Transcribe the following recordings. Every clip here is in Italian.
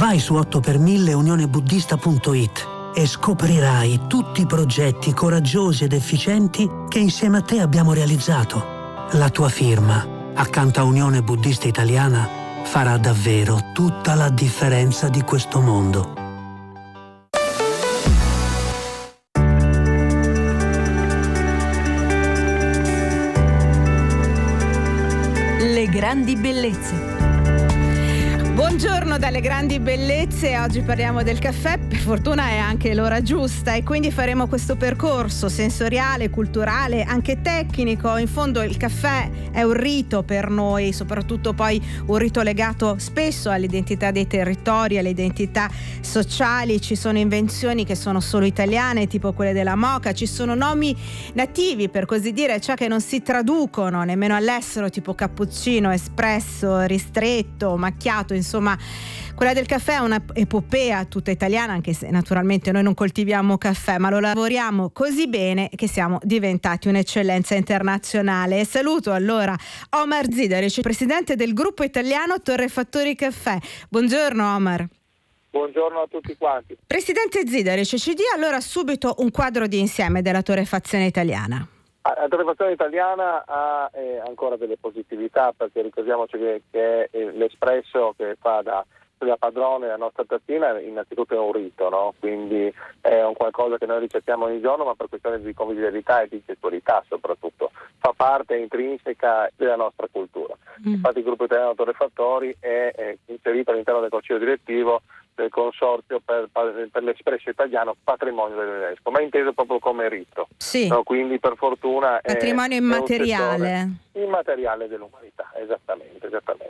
Vai su 8x1000 unionebuddista.it e scoprirai tutti i progetti coraggiosi ed efficienti che insieme a te abbiamo realizzato. La tua firma, accanto a Unione Buddista Italiana, farà davvero tutta la differenza di questo mondo. Le grandi bellezze. Buongiorno dalle grandi bellezze, oggi parliamo del caffè, per fortuna è anche l'ora giusta e quindi faremo questo percorso sensoriale, culturale, anche tecnico. In fondo il caffè è un rito per noi, soprattutto poi un rito legato spesso all'identità dei territori, alle identità sociali. Ci sono invenzioni che sono solo italiane, tipo quelle della moka, ci sono nomi nativi per così dire, cioè che non si traducono nemmeno all'estero, tipo cappuccino, espresso, ristretto, macchiato. Insomma, quella del caffè è una epopea tutta italiana, anche se naturalmente noi non coltiviamo caffè, ma lo lavoriamo così bene che siamo diventati un'eccellenza internazionale. E saluto allora Omar Zidaric, presidente del gruppo italiano Torrefattori Caffè. Buongiorno Omar. Buongiorno a tutti quanti. Presidente Zidaric, ci dia allora subito un quadro di insieme della torrefazione italiana. La torrefazione italiana ha ancora delle positività, perché ricordiamoci che l'espresso che fa da padrone la nostra tazzina innanzitutto è un rito, no? Quindi è un qualcosa che noi ricettiamo ogni giorno, ma per questione di convivialità e di gestualità soprattutto fa parte intrinseca della nostra cultura. Infatti il gruppo italiano torrefattori è inserito all'interno del consiglio direttivo del consorzio per l'espresso italiano patrimonio dell'UNESCO, ma inteso proprio come rito. Sì. No? Quindi per fortuna patrimonio immateriale. Immateriale dell'umanità, esattamente.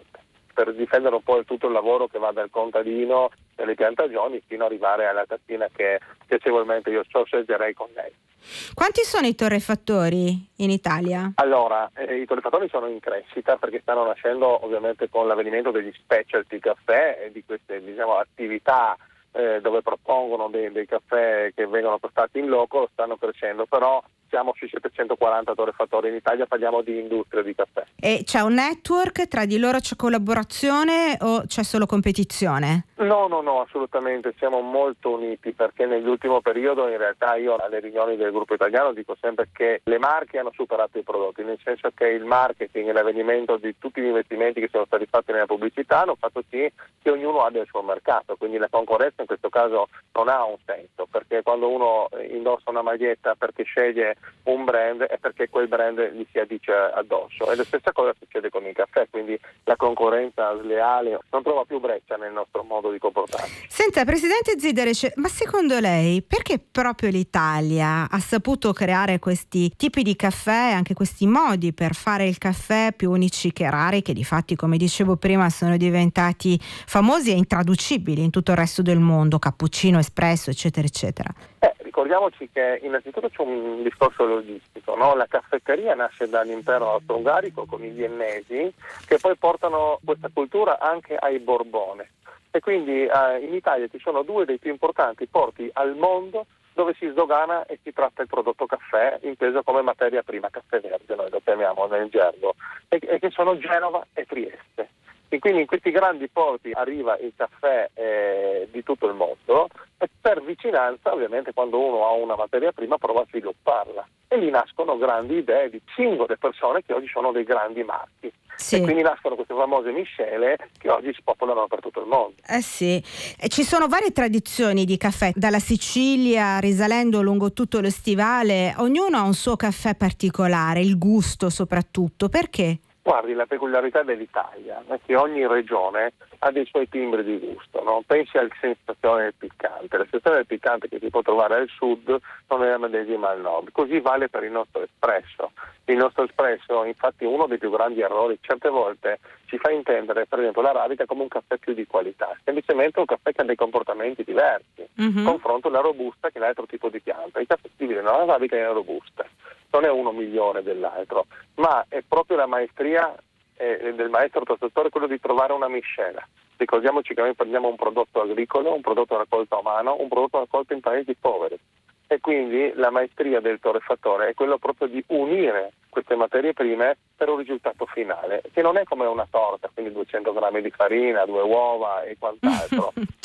Per difendere un po' tutto il lavoro che va dal contadino delle piantagioni fino ad arrivare alla tazzina che piacevolmente io sorseggerei con lei. Quanti sono i torrefattori in Italia? Allora, i torrefattori sono in crescita perché stanno nascendo ovviamente con l'avvenimento degli specialty caffè e di queste attività dove propongono dei caffè che vengono portati in loco, stanno crescendo, però siamo sui 740 torrefattori in Italia, parliamo di industria di caffè. E c'è un network, tra di loro c'è collaborazione o c'è solo competizione? No, assolutamente, siamo molto uniti perché nell'ultimo periodo in realtà io alle riunioni del gruppo italiano dico sempre che le marche hanno superato i prodotti, nel senso che il marketing e l'avvenimento di tutti gli investimenti che sono stati fatti nella pubblicità hanno fatto sì che ognuno abbia il suo mercato, quindi la concorrenza in questo caso non ha un senso, perché quando uno indossa una maglietta perché sceglie un brand è perché quel brand gli si addice addosso, e la stessa cosa succede con il caffè, quindi la concorrenza sleale non trova più breccia nel nostro modo di comportarci. Senta, Presidente Zidaric, ma secondo lei perché proprio l'Italia ha saputo creare questi tipi di caffè, anche questi modi per fare il caffè più unici che rari, che difatti, come dicevo prima, sono diventati famosi e intraducibili in tutto il resto del mondo, cappuccino, espresso, eccetera eccetera? Ricordiamoci che innanzitutto c'è un discorso logistico, no? La caffetteria nasce dall'impero austro-ungarico con i viennesi che poi portano questa cultura anche ai Borbone, e quindi in Italia ci sono due dei più importanti porti al mondo dove si sdogana e si tratta il prodotto caffè inteso come materia prima, caffè verde noi lo chiamiamo nel gergo, e che sono Genova e Trieste. E quindi in questi grandi porti arriva il caffè di tutto il mondo, e per vicinanza ovviamente quando uno ha una materia prima prova a svilupparla, e lì nascono grandi idee di singole persone che oggi sono dei grandi marchi. Sì. E quindi nascono queste famose miscele che oggi spopolano per tutto il mondo. Sì, e ci sono varie tradizioni di caffè, dalla Sicilia risalendo lungo tutto lo stivale, ognuno ha un suo caffè particolare, il gusto soprattutto, perché? Guardi, la peculiarità dell'Italia è che ogni regione ha dei suoi timbri di gusto, no? Pensi alla sensazione del piccante. La sensazione del piccante che si può trovare al sud non è la medesima al nord. Così vale per il nostro espresso. Il nostro espresso, infatti, uno dei più grandi errori, certe volte ci fa intendere, per esempio, l'arabica come un caffè più di qualità, semplicemente un caffè che ha dei comportamenti diversi, confronto alla robusta che è l'altro tipo di pianta. I caffè si dividono l'arabica e la robusta. Non è uno migliore dell'altro, ma è proprio la maestria del maestro torrefattore quello di trovare una miscela. Ricordiamoci che noi prendiamo un prodotto agricolo, un prodotto raccolto a mano, un prodotto raccolto in paesi poveri, e quindi la maestria del torrefattore è quello proprio di unire queste materie prime per un risultato finale, che non è come una torta, quindi 200 grammi di farina, 2 uova e quant'altro,